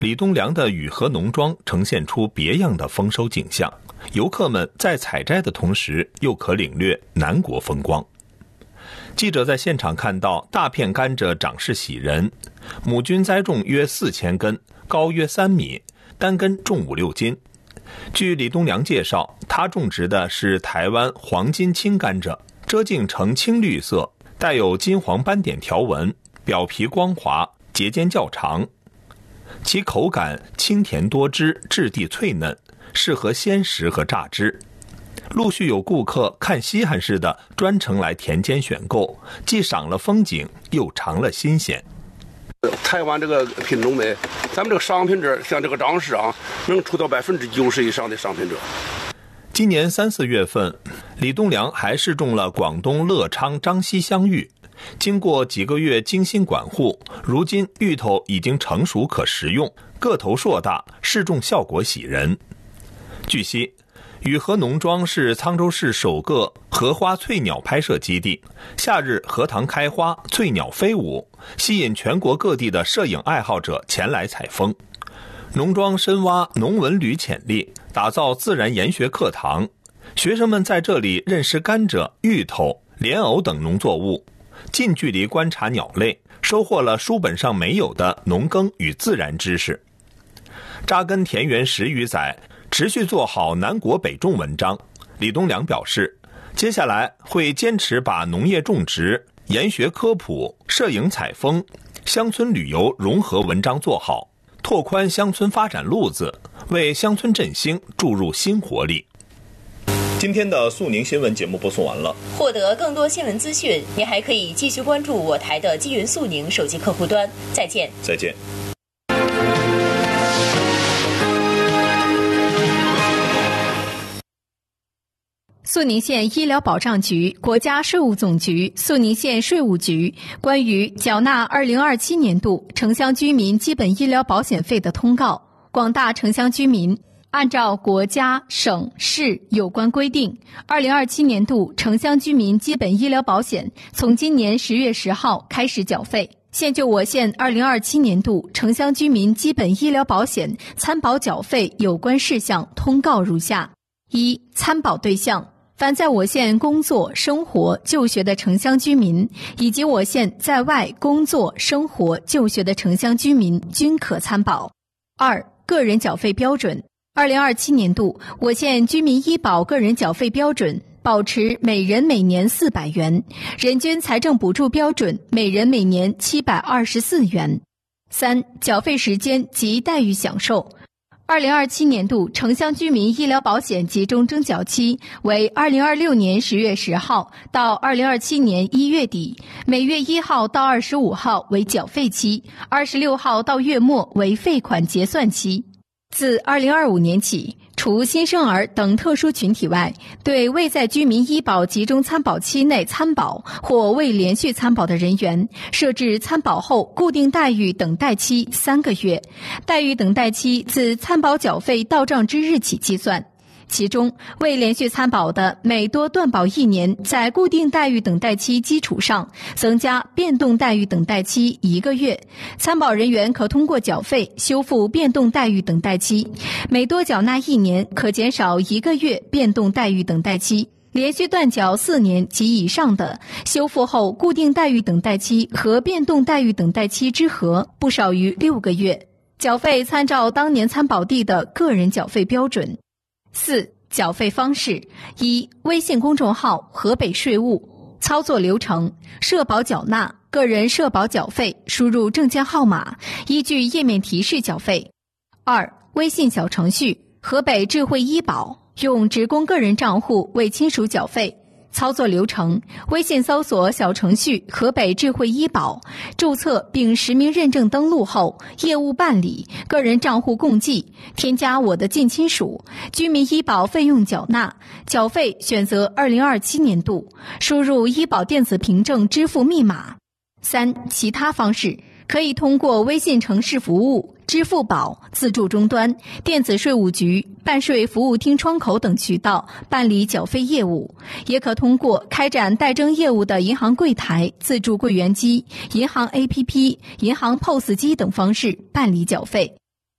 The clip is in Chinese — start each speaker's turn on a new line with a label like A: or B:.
A: 李东梁的雨禾农庄呈现出别样的丰收景象，游客们在采摘的同时，又可领略南国风光。记者在现场看到大片甘蔗长势喜人，母菌栽种约4000根，高约3米，单根重5、6斤。据李东梁介绍，他种植的是台湾黄金青甘蔗，遮茎呈青绿色，带有金黄斑点条纹，表皮光滑，节间较长。其口感清甜多汁，质地脆嫩，适合鲜食和榨汁。陆续有顾客看稀罕似的专程来田间选购，既赏了风景，又尝了新鲜。
B: 台湾这个品种呢，咱们这个商品值像这个长势啊，能出到90%以上的商品值。
A: 今年3、4月份，李东梁还试种了广东乐昌张西香芋。经过几个月精心管护，如今芋头已经成熟可食用，个头硕大，试种效果喜人。据悉，雨禾农庄是沧州市首个荷花翠鸟拍摄基地，夏日荷塘开花，翠鸟飞舞，吸引全国各地的摄影爱好者前来采风。农庄深挖农文旅潜力，打造自然研学课堂，学生们在这里认识甘蔗、芋头、莲藕等农作物，近距离观察鸟类，收获了书本上没有的农耕与自然知识。扎根田园10余载，持续做好南国北种文章。李东梁表示，接下来会坚持把农业种植、研学科普、摄影采风、乡村旅游融合文章做好，拓宽乡村发展路子，为乡村振兴注入新活力。今天的速宁新闻节目播送完了。
C: 获得更多新闻资讯，您还可以继续关注我台的基云速宁手机客户端。再见。
A: 再见。
D: 肃宁县医疗保障局、国家税务总局、肃宁县税务局关于缴纳2027年度城乡居民基本医疗保险费的通告，广大城乡居民按照国家、省、市有关规定，2027年度城乡居民基本医疗保险从今年10月10号开始缴费。现就我县2027年度城乡居民基本医疗保险参保缴费有关事项通告如下：一、参保对象。凡在我县工作、生活、就学的城乡居民，以及我县在外工作、生活、就学的城乡居民均可参保。二、个人缴费标准。2027年度，我县居民医保个人缴费标准保持每人每年400元，人均财政补助标准每人每年724元。三、缴费时间及待遇享受。2027年度城乡居民医疗保险集中征缴期为2026年10月10号到2027年1月底，每月1号到25号为缴费期，26号到月末为费款结算期。自2025年起，除新生儿等特殊群体外，对未在居民医保集中参保期内参保或未连续参保的人员，设置参保后固定待遇等待期3个月，待遇等待期自参保缴费到账之日起计算。其中，未连续参保的每多断保1年，在固定待遇等待期基础上增加变动待遇等待期1个月。参保人员可通过缴费修复变动待遇等待期，每多缴纳1年，可减少1个月变动待遇等待期。连续断缴4年及以上的，修复后固定待遇等待期和变动待遇等待期之和不少于6个月。缴费参照当年参保地的个人缴费标准。4、缴费方式。一、微信公众号河北税务。操作流程：社保缴纳，个人社保缴费，输入证件号码，依据页面提示缴费。2、微信小程序河北智慧医保，用职工个人账户为亲属缴费。操作流程：微信搜索小程序河北智慧医保，注册并实名认证登录后，业务办理，个人账户共计，添加我的近亲属，居民医保费用缴纳，缴费选择2027年度，输入医保电子凭证支付密码。3、其他方式。可以通过微信城市服务、支付宝、自助终端、电子税务局、办税服务厅窗口等渠道办理缴费业务，也可通过开展代征业务的银行柜台、自助柜员机、银行 APP、银行POS 机等方式办理缴费。